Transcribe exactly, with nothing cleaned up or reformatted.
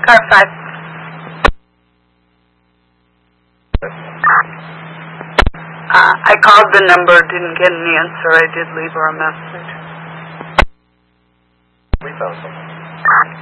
Car five. Uh, I called the number, didn't get an answer. I did leave her a message. We found something.